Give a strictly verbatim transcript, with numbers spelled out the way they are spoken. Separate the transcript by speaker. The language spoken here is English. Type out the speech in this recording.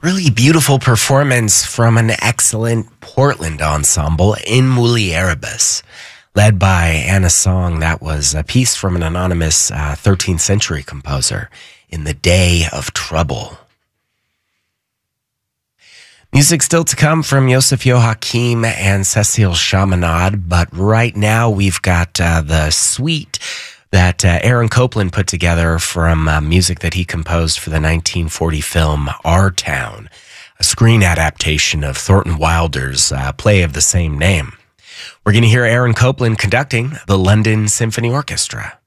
Speaker 1: Really beautiful performance from an excellent Portland ensemble in Mulieribus, led by Anna Song. That was a piece from an anonymous uh, thirteenth century composer, In the Day of Trouble. Music still to come from Yosef Yohakim and Cecile Chaminade, but right now we've got uh, the suite that uh, Aaron Copland put together from uh, music that he composed for the nineteen forty film Our Town, a screen adaptation of Thornton Wilder's uh, play of the same name. We're going to hear Aaron Copland conducting the London Symphony Orchestra.